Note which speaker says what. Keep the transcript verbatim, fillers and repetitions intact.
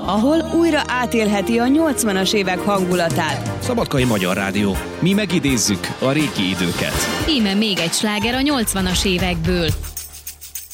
Speaker 1: ahol újra átélheti a nyolcvanas évek hangulatát.
Speaker 2: Szabadkai Magyar Rádió. Mi megidézzük a régi időket.
Speaker 3: Íme még egy sláger a nyolcvanas évekből.